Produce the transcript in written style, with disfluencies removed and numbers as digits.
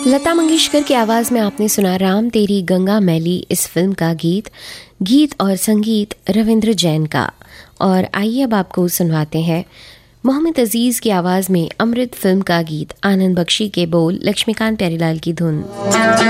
लता मंगेशकर की आवाज़ में आपने सुना राम तेरी गंगा मैली इस फिल्म का गीत और संगीत रविंद्र जैन का। और आइए अब आपको सुनवाते हैं मोहम्मद अजीज़ की आवाज़ में अमृत फिल्म का गीत, आनंद बख्शी के बोल, लक्ष्मीकांत प्यारीलाल की धुन।